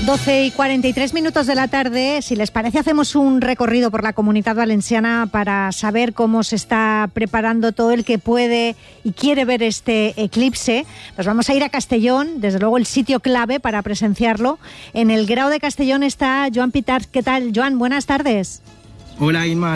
12:43 de la tarde. Si les parece, hacemos un recorrido por la Comunidad Valenciana para saber cómo se está preparando todo el que puede y quiere ver este eclipse. Nos vamos a ir a Castellón, desde luego el sitio clave para presenciarlo. En el Grau de Castellón está Joan Pitarch. ¿Qué tal, Joan? Buenas tardes. Hola, Inma.